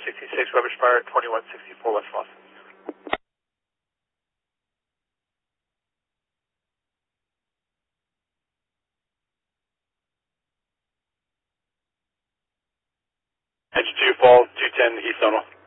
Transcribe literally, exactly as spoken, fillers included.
sixty-six, Weber Spire, twenty-one sixty-four West Boston. Engine two, fall, two ten, East Zonal.